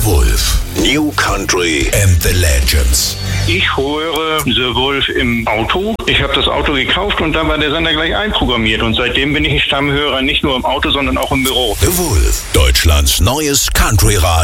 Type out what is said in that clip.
The Wolf. New Country and the Legends. Ich höre The Wolf im Auto. Ich habe das Auto gekauft und da war der Sender gleich einprogrammiert. Und seitdem bin ich ein Stammhörer, nicht nur im Auto, sondern auch im Büro. The Wolf, Deutschlands neues Country-Radio.